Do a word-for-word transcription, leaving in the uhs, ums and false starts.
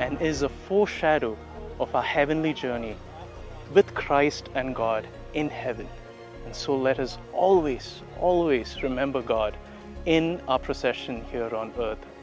and is a foreshadow of our heavenly journey with Christ and God in heaven. And so let us always, always remember God in our procession here on earth.